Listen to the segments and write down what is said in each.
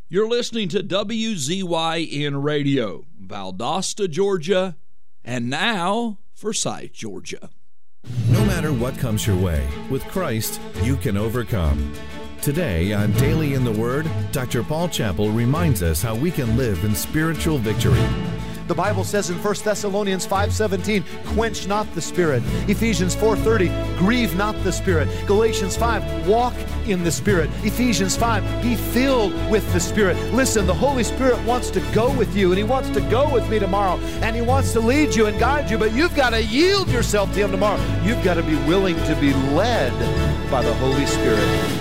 You're listening to WZYN Radio, Valdosta, Georgia, and now Forsyth, Georgia. No matter what comes your way, with Christ, you can overcome. Today on Daily in the Word, Dr. Paul Chappell reminds us how we can live in spiritual victory. The Bible says in 1 Thessalonians 5:17, quench not the Spirit. Ephesians 4:30, grieve not the Spirit. Galatians 5, walk in the Spirit. Ephesians 5, be filled with the Spirit. Listen, the Holy Spirit wants to go with you, and He wants to go with me tomorrow, and He wants to lead you and guide you, but you've got to yield yourself to Him tomorrow. You've got to be willing to be led by the Holy Spirit.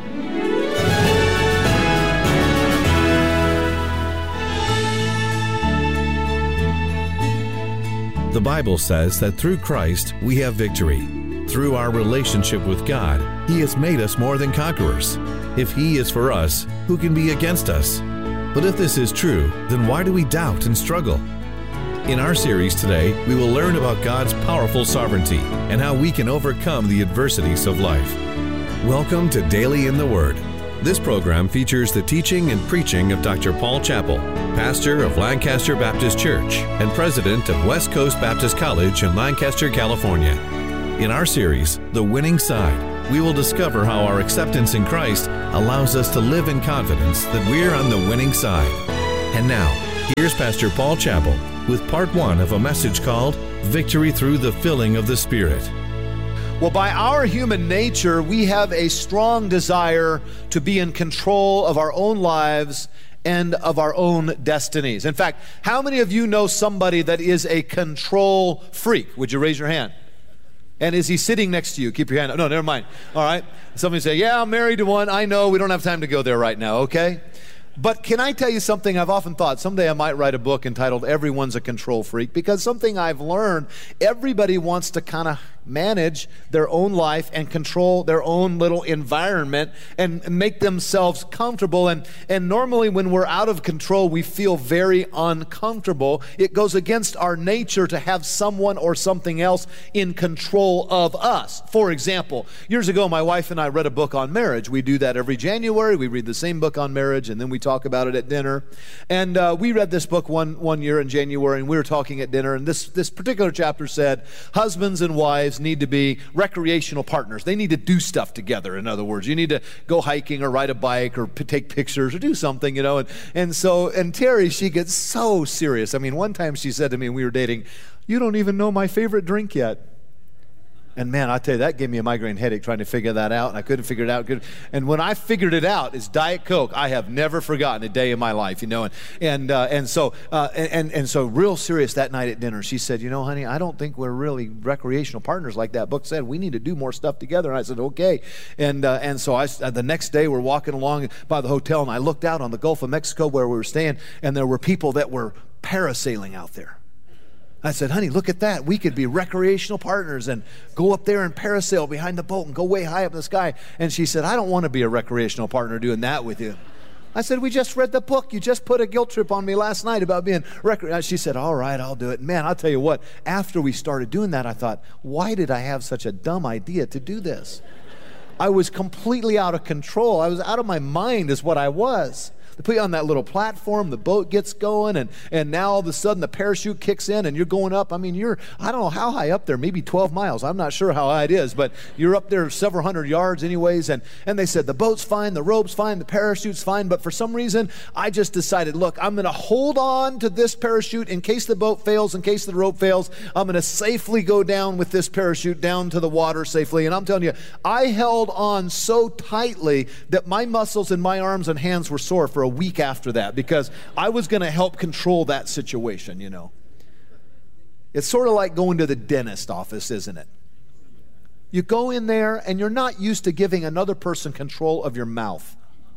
The Bible says that through Christ we have victory. Through our relationship with God, He has made us more than conquerors. If He is for us, who can be against us? But if this is true, then why do we doubt and struggle? In our series today, we will learn about God's powerful sovereignty and how we can overcome the adversities of life. Welcome to Daily in the Word. This program features the teaching and preaching of Dr. Paul Chappell, pastor of Lancaster Baptist Church and president of West Coast Baptist College in Lancaster, California. In our series, The Winning Side, we will discover how our acceptance in Christ allows us to live in confidence that we're on the winning side. And now, here's Pastor Paul Chappell with part 1 of a message called Victory Through the Filling of the Spirit. Well, by our human nature, we have a strong desire to be in control of our own lives and of our own destinies. In fact, how many of you know somebody that is a control freak? Would you raise your hand? And is he sitting next to you? Keep your hand up. No, never mind. All right. Somebody say, yeah, I'm married to one. I know. We don't have time to go there right now, okay? But can I tell you something I've often thought? Someday I might write a book entitled Everyone's a Control Freak, because something I've learned, everybody wants to kind of manage their own life and control their own little environment and make themselves comfortable. And normally when we're out of control, we feel very uncomfortable. It goes against our nature to have someone or something else in control of us. For example, years ago, my wife and I read a book on marriage. We do that every January. We read the same book on marriage, and then we talk about it at dinner. And we read this book one year in January, and we were talking at dinner, and this particular chapter said, husbands and wives need to be recreational partners. They need to do stuff together. In other words, you need to go hiking or ride a bike or take pictures or do something, you know. And Terry, she gets so serious. I mean, one time she said to me when we were dating, you don't even know my favorite drink yet. And man, I tell you, that gave me a migraine headache trying to figure that out, and I couldn't figure it out. And when I figured it out, it's Diet Coke. I have never forgotten a day in my life, you know. And so real serious that night at dinner, she said, you know, honey, I don't think we're really recreational partners like that book said. We need to do more stuff together. And I said, okay. And so the next day we're walking along by the hotel, and I looked out on the Gulf of Mexico where we were staying, and there were people that were parasailing out there. I said, honey, look at that. We could be recreational partners and go up there and parasail behind the boat and go way high up in the sky. And she said, I don't want to be a recreational partner doing that with you. I said, we just read the book. You just put a guilt trip on me last night about being recreational. She said, all right, I'll do it. Man, I'll tell you what, after we started doing that, I thought, why did I have such a dumb idea to do this? I was completely out of control. I was out of my mind is what I was. They put you on that little platform, the boat gets going, and now all of a sudden the parachute kicks in and you're going up. I mean, I don't know how high up there, maybe 12 miles. I'm not sure how high it is, but you're up there several hundred yards anyways. And they said the boat's fine, the rope's fine, the parachute's fine. But for some reason, I just decided, look, I'm going to hold on to this parachute in case the boat fails, in case the rope fails. I'm going to safely go down with this parachute down to the water safely. And I'm telling you, I held on so tightly that my muscles in my arms and hands were sore for a week after that, because I was going to help control that situation, you know. It's sort of like going to the dentist office, isn't it? You go in there and you're not used to giving another person control of your mouth.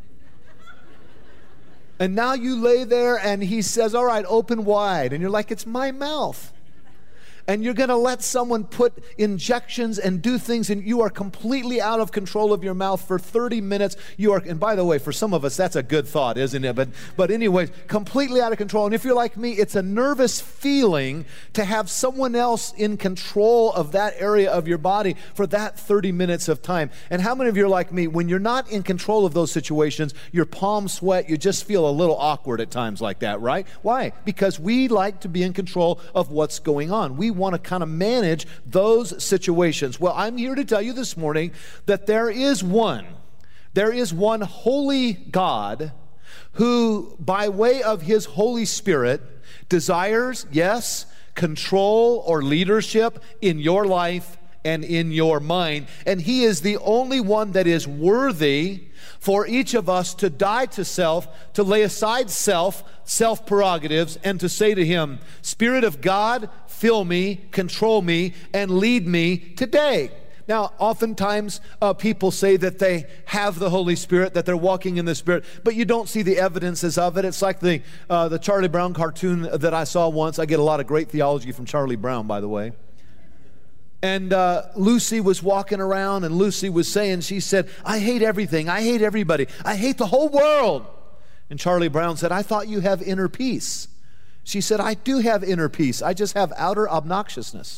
And now you lay there and he says, all right, open wide. And you're like, it's my mouth. and you're going to let someone put injections and do things, and you are completely out of control of your mouth for 30 minutes. And by the way, for some of us, that's a good thought, isn't it? But anyways, completely out of control. And if you're like me, it's a nervous feeling to have someone else in control of that area of your body for that 30 minutes of time. And how many of you are like me? When you're not in control of those situations, your palms sweat, you just feel a little awkward at times like that, right? Why? Because we like to be in control of what's going on. We want to kind of manage those situations. Well, I'm here to tell you this morning that there is one holy God who, by way of his Holy Spirit, desires, yes, control or leadership in your life and in your mind. And he is the only one that is worthy for each of us to die to self, to lay aside self prerogatives, and to say to him, Spirit of God, fill me, control me, and lead me today. Now, oftentimes people say that they have the Holy Spirit, that they're walking in the Spirit, but you don't see the evidences of it. It's like the Charlie Brown cartoon that I saw once. I get a lot of great theology from Charlie Brown, by the way. And Lucy was walking around, and Lucy was saying, she said, I hate everything. I hate everybody. I hate the whole world. And Charlie Brown said, I thought you have inner peace. She said, I do have inner peace. I just have outer obnoxiousness.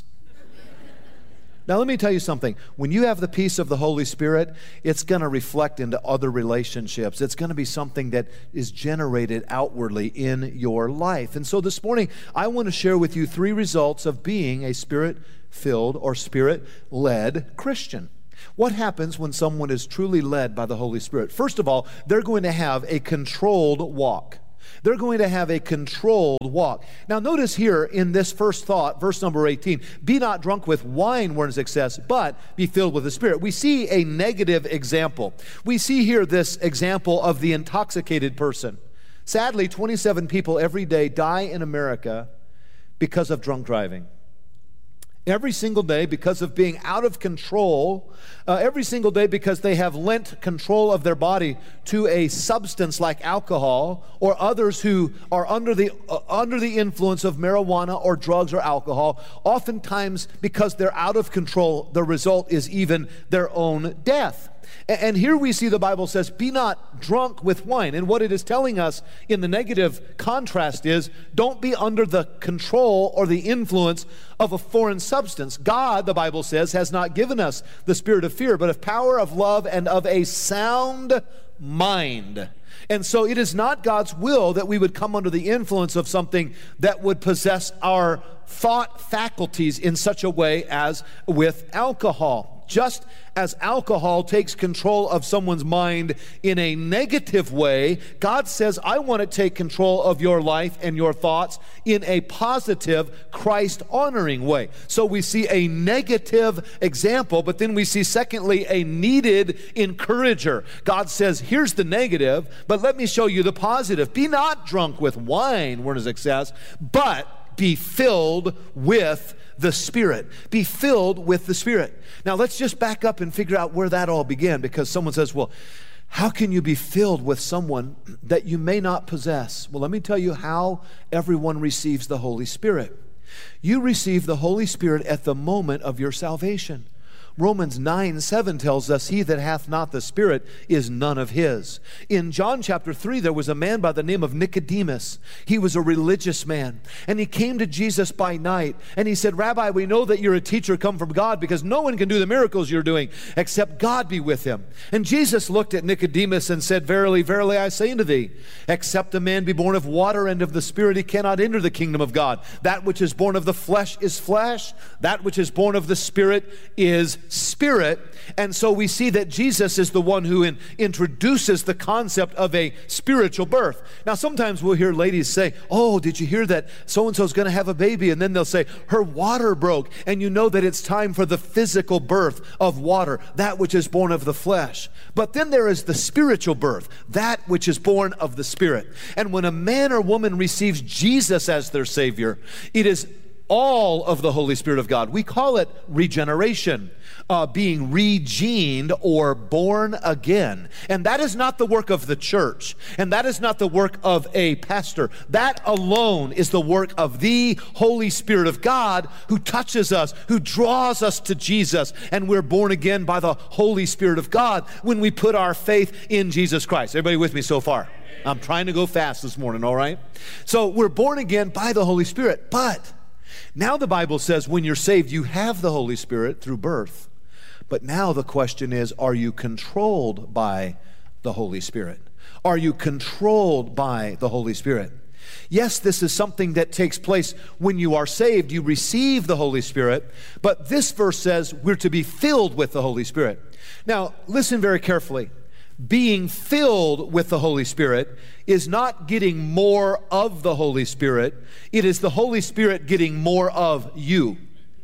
Now, let me tell you something. When you have the peace of the Holy Spirit, it's going to reflect into other relationships. It's going to be something that is generated outwardly in your life. And so this morning, I want to share with you 3 results of being a Spirit-filled or Spirit-led Christian. What happens when someone is truly led by the Holy Spirit? First of all, they're going to have a controlled walk. They're going to have a controlled walk. Now notice here in this first thought, verse number 18, be not drunk with wine where is excess, but be filled with the Spirit. We see a negative example. We see here this example of the intoxicated person. Sadly, 27 people every day die in America because of drunk driving. Every single day because of being out of control, every single day because they have lent control of their body to a substance like alcohol, or others who are under the influence of marijuana or drugs or alcohol. Oftentimes because they're out of control, the result is even their own death. And here we see the Bible says, be not drunk with wine. And what it is telling us in the negative contrast is, don't be under the control or the influence of a foreign substance. God, the Bible says, has not given us the spirit of fear, but of power, of love, and of a sound mind. And so it is not God's will that we would come under the influence of something that would possess our thought faculties in such a way as with alcohol. Just as alcohol takes control of someone's mind in a negative way, God says, I want to take control of your life and your thoughts in a positive, Christ-honoring way. So we see a negative example, but then we see, secondly, a needed encourager. God says, here's the negative, but let me show you the positive. Be not drunk with wine, where is excess, but be filled with the Spirit. Be filled with the Spirit. Now let's just back up and figure out where that all began, because someone says, well, how can you be filled with someone that you may not possess? Well, let me tell you how everyone receives the Holy Spirit. You receive the Holy Spirit at the moment of your salvation. Romans 9:7 tells us, he that hath not the Spirit is none of his. In John chapter 3, there was a man by the name of Nicodemus. He was a religious man, and he came to Jesus by night, and he said, Rabbi, we know that you're a teacher come from God, because no one can do the miracles you're doing except God be with him. And Jesus looked at Nicodemus and said, Verily, verily, I say unto thee, except a man be born of water and of the Spirit, he cannot enter the kingdom of God. That which is born of the flesh is flesh, that which is born of the Spirit is Spirit. And so we see that Jesus is the one who introduces the concept of a spiritual birth. Now sometimes we'll hear ladies say, oh, did you hear that so-and-so's going to have a baby? And then they'll say, her water broke. And you know that it's time for the physical birth of water, that which is born of the flesh. But then there is the spiritual birth, that which is born of the Spirit. And when a man or woman receives Jesus as their Savior, it is all of the Holy Spirit of God. We call it regeneration, being regened or born again. And that is not the work of the church, and that is not the work of a pastor. That alone is the work of the Holy Spirit of God, who touches us, who draws us to Jesus, and we're born again by the Holy Spirit of God when we put our faith in Jesus Christ. Everybody with me so far? I'm trying to go fast this morning, all right? So we're born again by the Holy Spirit, but now the Bible says when you're saved, you have the Holy Spirit through birth. But now the question is, are you controlled by the Holy Spirit? Are you controlled by the Holy Spirit? Yes, this is something that takes place when you are saved. You receive the Holy Spirit, but this verse says we're to be filled with the Holy Spirit. Now, listen very carefully. Being filled with the Holy Spirit is not getting more of the Holy Spirit. It is the Holy Spirit getting more of you.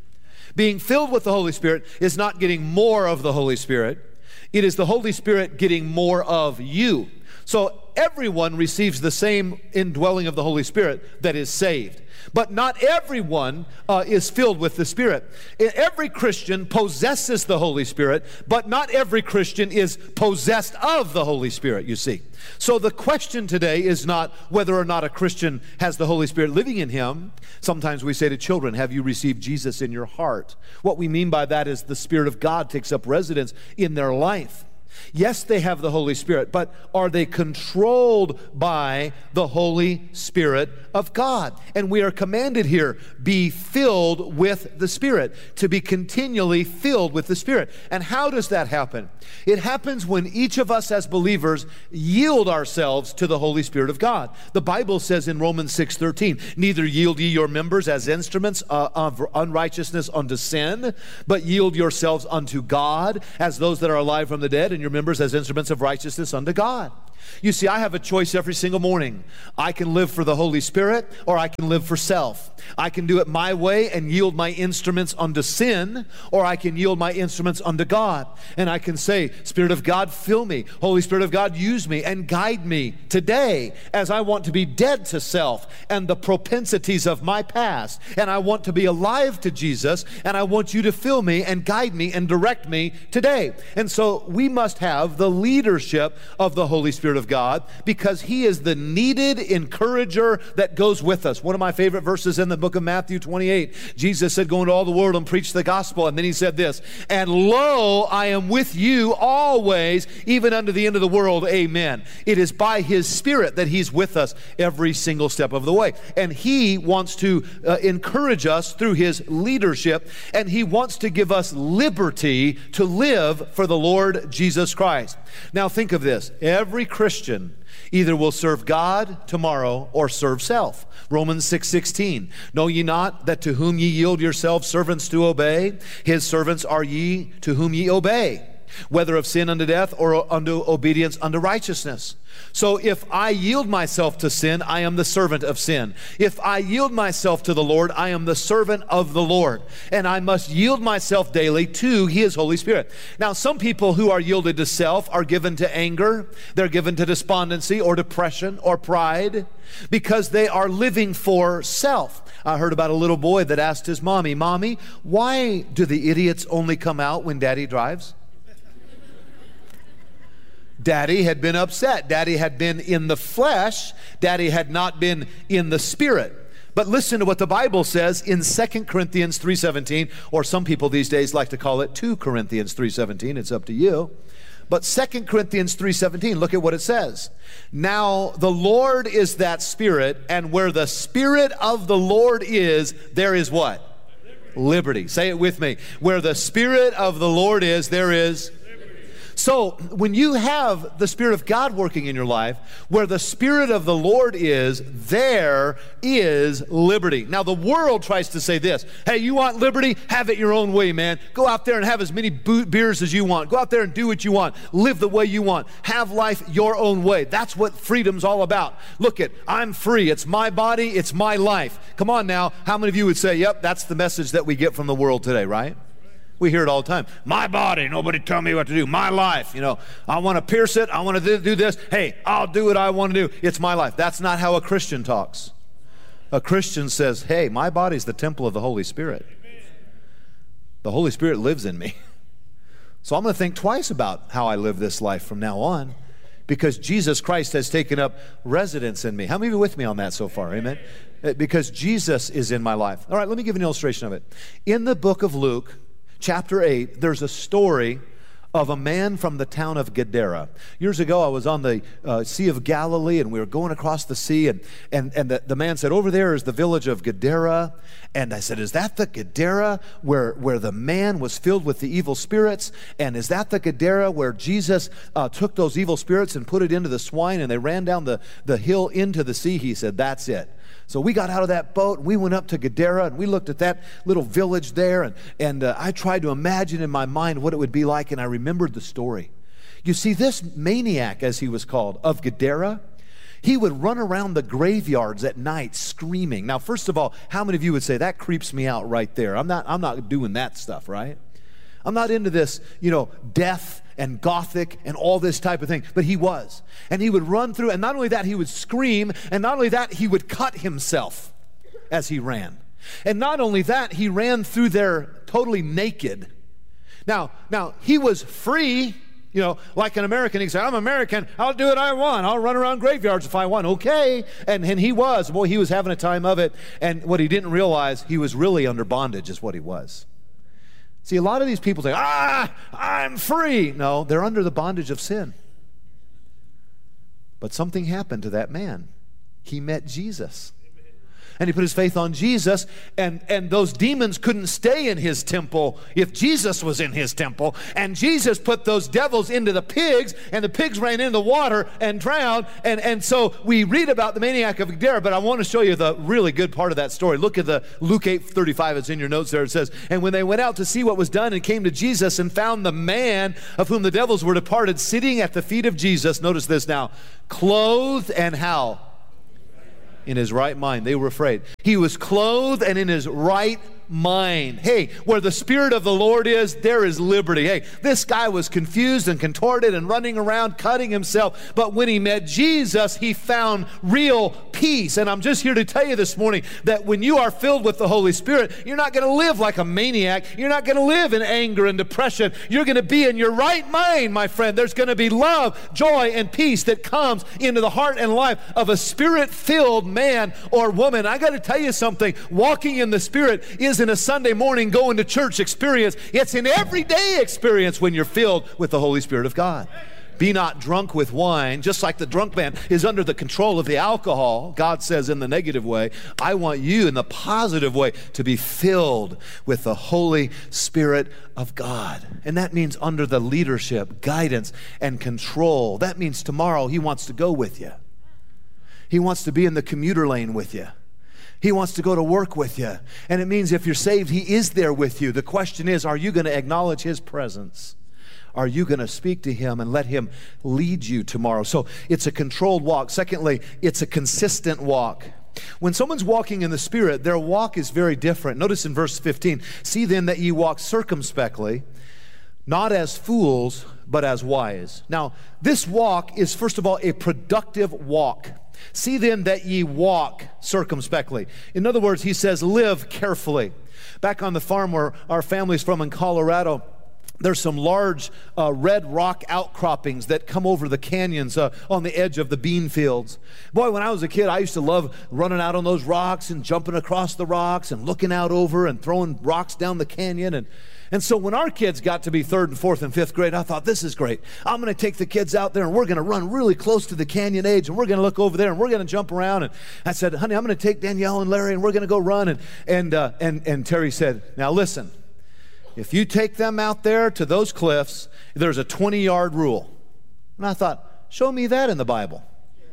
Being filled with the Holy Spirit is not getting more of the Holy Spirit. It is the Holy Spirit getting more of you. So everyone receives the same indwelling of the Holy Spirit that is saved. But not everyone is filled with the Spirit. Every Christian possesses the Holy Spirit, but not every Christian is possessed of the Holy Spirit, you see. So the question today is not whether or not a Christian has the Holy Spirit living in him. Sometimes we say to children, have you received Jesus in your heart? What we mean by that is the Spirit of God takes up residence in their life. Yes, they have the Holy Spirit, but are they controlled by the Holy Spirit of God? And we are commanded here, be filled with the Spirit, to be continually filled with the Spirit. And how does that happen? It happens when each of us as believers yield ourselves to the Holy Spirit of God. The Bible says in Romans 6:13, neither yield ye your members as instruments of unrighteousness unto sin, but yield yourselves unto God as those that are alive from the dead, and your members as instruments of righteousness unto God. You see, I have a choice every single morning. I can live for the Holy Spirit, or I can live for self. I can do it my way and yield my instruments unto sin, or I can yield my instruments unto God. And I can say, Spirit of God, fill me. Holy Spirit of God, use me and guide me today as I want to be dead to self and the propensities of my past. And I want to be alive to Jesus, and I want you to fill me and guide me and direct me today. And so we must have the leadership of the Holy Spirit of God, because he is the needed encourager that goes with us. One of my favorite verses in the book of Matthew 28, Jesus said, go into all the world and preach the gospel. And then he said this, and lo, I am with you always, even unto the end of the world. Amen. It is by his Spirit that he's with us every single step of the way. And he wants to encourage us through his leadership, and he wants to give us liberty to live for the Lord Jesus Christ. Now think of this. Every Christian either will serve God tomorrow or serve self. Romans 6:16. Know ye not that to whom ye yield yourselves servants to obey, his servants are ye to whom ye obey, whether of sin unto death or unto obedience unto righteousness. So if I yield myself to sin, I am the servant of sin. If I yield myself to the Lord, I am the servant of the Lord. And I must yield myself daily to his Holy Spirit. Now, some people who are yielded to self are given to anger, they're given to despondency or depression or pride, because they are living for self. I heard about a little boy that asked his mommy, Mommy, why do the idiots only come out when Daddy drives? Daddy had been upset. Daddy had been in the flesh. Daddy had not been in the spirit. But listen to what the Bible says in 2 Corinthians 3:17, or some people these days like to call it 2 Corinthians 3:17. It's up to you. But 2 Corinthians 3:17, look at what it says. Now the Lord is that Spirit, and where the Spirit of the Lord is, there is what? Liberty. Say it with me. Where the Spirit of the Lord is, there is liberty. So when you have the Spirit of God working in your life, where the Spirit of the Lord is, there is liberty. Now the world tries to say this, hey, you want liberty? Have it your own way, man. Go out there and have as many beers as you want. Go out there and do what you want. Live the way you want. Have life your own way. That's what freedom's all about. Look it, I'm free. It's my body. It's my life. Come on now. How many of you would say, yep, that's the message that we get from the world today, right? We hear it all the time. My body, nobody tell me what to do. My life, I want to pierce it. I want to do this. Hey, I'll do what I want to do. It's my life. That's not how a Christian talks. A Christian says, hey, my body's the temple of the Holy Spirit. The Holy Spirit lives in me. So I'm going to think twice about how I live this life from now on, because Jesus Christ has taken up residence in me. How many of you are with me on that so far? Amen? Because Jesus is in my life. All right, let me give you an illustration of it. In the book of Luke, chapter 8, there's a story of a man from the town of Gadara. Years ago, I was on the Sea of Galilee, and we were going across the sea, and the man said, over there is the village of Gadara. And I said, is that the Gadara where the man was filled with the evil spirits? And is that the Gadara where Jesus took those evil spirits and put it into the swine, and they ran down the hill into the sea? He said, that's it. So we got out of that boat, and we went up to Gadara, and we looked at that little village there, and I tried to imagine in my mind what it would be like, and I remembered the story. You see, this maniac, as he was called, of Gadara, he would run around the graveyards at night screaming. Now, first of all, how many of you would say, that creeps me out right there? I'm not doing that stuff, right? I'm not into this, death and gothic and all this type of thing. But he was. And he would run through, and not only that, he would scream, and not only that, he would cut himself as he ran. And not only that, he ran through there totally naked. Now, he was free, like an American. He said, I'm American, I'll do what I want. I'll run around graveyards if I want. Okay. And he was having a time of it. And what he didn't realize, he was really under bondage is what he was. See, a lot of these people say, I'm free. No, they're under the bondage of sin. But something happened to that man. He met Jesus. And he put his faith on Jesus, and those demons couldn't stay in his temple if Jesus was in his temple. And Jesus put those devils into the pigs, and the pigs ran into the water and drowned. And so we read about the maniac of Gadara, but I want to show you the really good part of that story. Look at the Luke 8:35. It's in your notes there. It says, and when they went out to see what was done and came to Jesus and found the man of whom the devils were departed sitting at the feet of Jesus, notice this now, clothed and how? In his right mind. They were afraid. He was clothed and in his right mind. Hey, where the Spirit of the Lord is, there is liberty. Hey, this guy was confused and contorted and running around, cutting himself. But when he met Jesus, he found real peace. And I'm just here to tell you this morning that when you are filled with the Holy Spirit, you're not going to live like a maniac. You're not going to live in anger and depression. You're going to be in your right mind, my friend. There's going to be love, joy, and peace that comes into the heart and life of a Spirit-filled man or woman. I got to tell you something. Walking in the Spirit isn't a Sunday morning going to church experience. It's an everyday experience when you're filled with the Holy Spirit of God. Be not drunk with wine, just like the drunk man is under the control of the alcohol. God says in the negative way, I want you in the positive way to be filled with the Holy Spirit of God. And that means under the leadership, guidance, and control. That means tomorrow he wants to go with you. He wants to be in the commuter lane with you. He wants to go to work with you. And it means if you're saved, he is there with you. The question is, are you going to acknowledge his presence? Are you going to speak to him and let him lead you tomorrow? So it's a controlled walk. Secondly, it's a consistent walk. When someone's walking in the Spirit, their walk is very different. Notice in verse 15, see then that ye walk circumspectly, not as fools, but as wise. Now, this walk is, first of all, a productive walk. See then that ye walk circumspectly. In other words, he says, live carefully. Back on the farm where our family's from in Colorado, there's some large red rock outcroppings that come over the canyons on the edge of the bean fields. Boy, when I was a kid, I used to love running out on those rocks and jumping across the rocks and looking out over and throwing rocks down the canyon. And so when our kids got to be 3rd and 4th and 5th grade, I thought, this is great. I'm going to take the kids out there and we're going to run really close to the canyon edge and we're going to look over there and we're going to jump around. And I said, honey, I'm going to take Danielle and Larry and we're going to go run. And Terry said, now listen, if you take them out there to those cliffs, there's a 20-yard rule. And I thought, show me that in the Bible.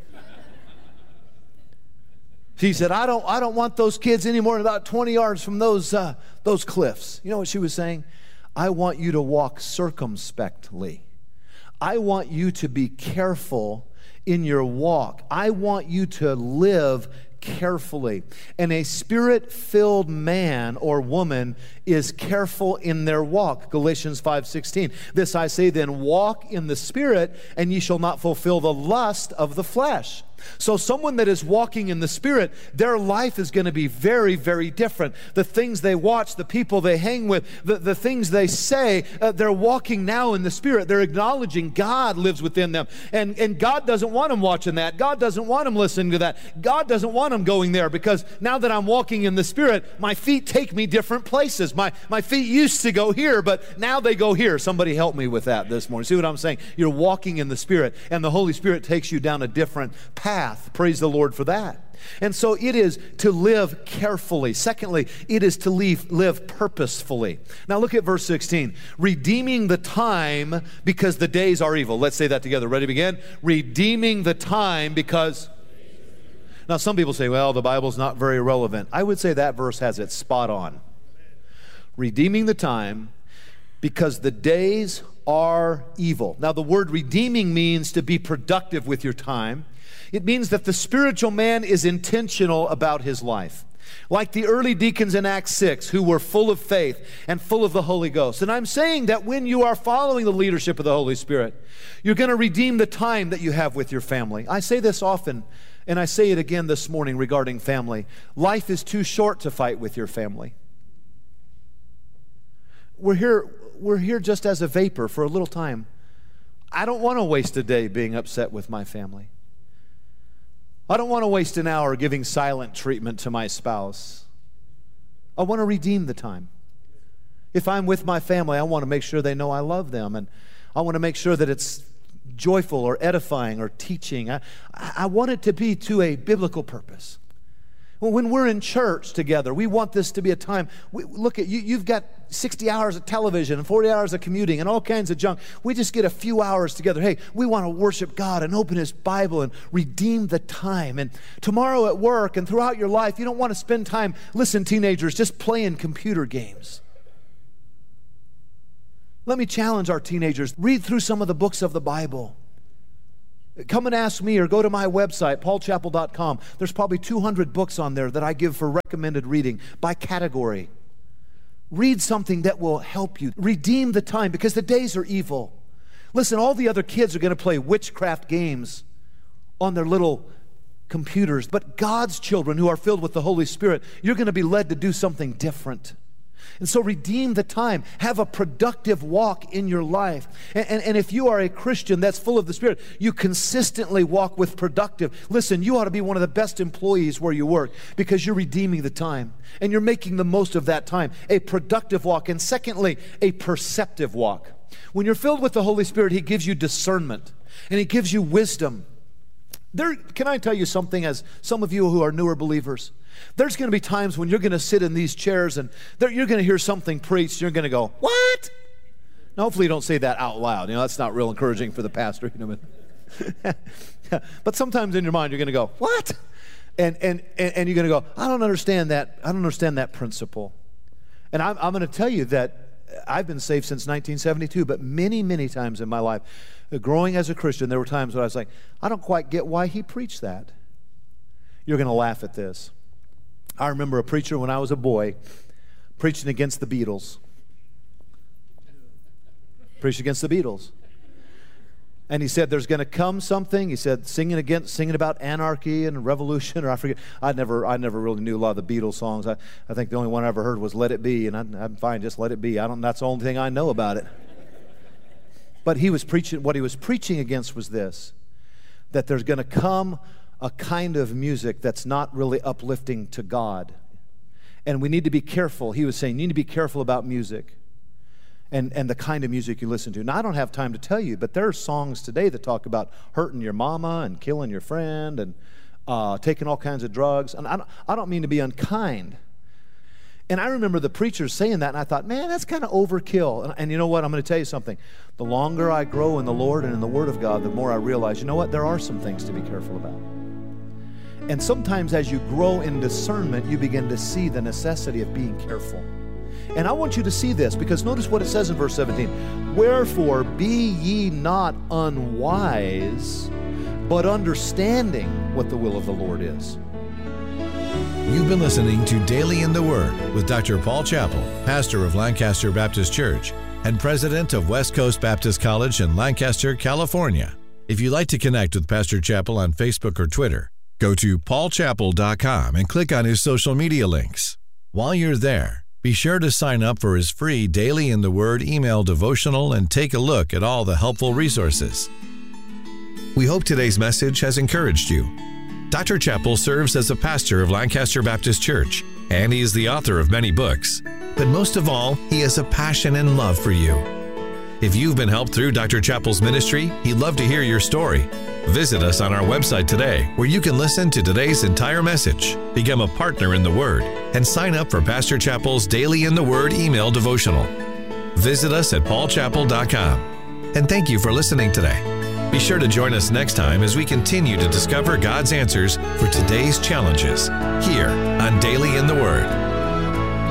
She said, I don't want those kids any more than about 20 yards from those cliffs. You know what she was saying? I want you to walk circumspectly. I want you to be careful in your walk. I want you to live carefully. And a Spirit-filled man or woman is careful in their walk. Galatians 5:16. This I say then, walk in the Spirit, and ye shall not fulfill the lust of the flesh. So someone that is walking in the Spirit, their life is going to be very, very different. The things they watch, the people they hang with, the things they say, they're walking now in the Spirit. They're acknowledging God lives within them. And God doesn't want them watching that. God doesn't want them listening to that. God doesn't want them going there, because now that I'm walking in the Spirit, my feet take me different places. My feet used to go here, but now they go here. Somebody help me with that this morning. See what I'm saying? You're walking in the Spirit, and the Holy Spirit takes you down a different path. Praise the Lord for that. And so it is to live carefully. Secondly, it is to live purposefully. Now look at verse 16. Redeeming the time because the days are evil. Let's say that together. Ready to begin? Redeeming the time because... Now some people say, well, the Bible's not very relevant. I would say that verse has it spot on. Redeeming the time because the days are evil. Now the word redeeming means to be productive with your time. It means that the spiritual man is intentional about his life. Like the early deacons in Acts 6 who were full of faith and full of the Holy Ghost. And I'm saying that when you are following the leadership of the Holy Spirit, you're going to redeem the time that you have with your family. I say this often, and I say it again this morning regarding family. Life is too short to fight with your family. We're here just as a vapor for a little time. I don't want to waste a day being upset with my family. I don't want to waste an hour giving silent treatment to my spouse. I want to redeem the time. If I'm with my family, I want to make sure they know I love them, and I want to make sure that it's joyful or edifying or teaching. I want it to be to a biblical purpose. Well, when we're in church together, we want this to be a time. Look at you, you've got 60 hours of television and 40 hours of commuting and all kinds of junk. We just get a few hours together. Hey, we want to worship God and open His Bible and redeem the time. And tomorrow at work and throughout your life, you don't want to spend time, listen, teenagers, just playing computer games. Let me challenge our teenagers. Read through some of the books of the Bible. Come and ask me or go to my website, paulchappell.com. There's probably 200 books on there that I give for recommended reading by category. Read something that will help you. Redeem the time because the days are evil. Listen, all the other kids are going to play witchcraft games on their little computers, but God's children who are filled with the Holy Spirit, you're going to be led to do something different. And so redeem the time. Have a productive walk in your life. And if you are a Christian that's full of the Spirit, you consistently walk with productive. Listen, you ought to be one of the best employees where you work because you're redeeming the time. And you're making the most of that time. A productive walk. And secondly, a perceptive walk. When you're filled with the Holy Spirit, He gives you discernment. And He gives you wisdom. Can I tell you something, as some of you who are newer believers? There's going to be times when you're going to sit in these chairs and you're going to hear something preached. And you're going to go, what? Now, hopefully you don't say that out loud. That's not real encouraging for the pastor. But sometimes in your mind you're going to go, what? And you're going to go, I don't understand that. I don't understand that principle. And I'm going to tell you that I've been saved since 1972, but many, many times in my life, growing as a Christian, there were times when I was like, I don't quite get why he preached that. You're going to laugh at this. I remember a preacher when I was a boy preaching against the Beatles. Preached against the Beatles. And he said, there's going to come something. He said, singing about anarchy and revolution, or I forget. I never really knew a lot of the Beatles songs. I think the only one I ever heard was Let It Be, and I'm fine, just let it be. That's the only thing I know about it. But what he was preaching against was this, that there's going to come a kind of music that's not really uplifting to God. And we need to be careful. He was saying, you need to be careful about music and the kind of music you listen to. Now, I don't have time to tell you, but there are songs today that talk about hurting your mama and killing your friend and taking all kinds of drugs. And I don't mean to be unkind. And I remember the preachers saying that, and I thought, man, that's kind of overkill. And you know what? I'm going to tell you something. The longer I grow in the Lord and in the Word of God, the more I realize, you know what? There are some things to be careful about. And sometimes as you grow in discernment, you begin to see the necessity of being careful. And I want you to see this, because notice what it says in verse 17. Wherefore be ye not unwise, but understanding what the will of the Lord is. You've been listening to Daily in the Word with Dr. Paul Chappell, pastor of Lancaster Baptist Church and president of West Coast Baptist College in Lancaster, California. If you'd like to connect with Pastor Chappell on Facebook or Twitter, go to paulchappell.com and click on his social media links. While you're there, be sure to sign up for his free Daily in the Word email devotional and take a look at all the helpful resources. We hope today's message has encouraged you. Dr. Chappell serves as a pastor of Lancaster Baptist Church, and he is the author of many books. But most of all, he has a passion and love for you. If you've been helped through Dr. Chappell's ministry, he'd love to hear your story. Visit us on our website today, where you can listen to today's entire message, become a partner in the Word, and sign up for Pastor Chappell's Daily in the Word email devotional. Visit us at paulchappell.com. And thank you for listening today. Be sure to join us next time as we continue to discover God's answers for today's challenges here on Daily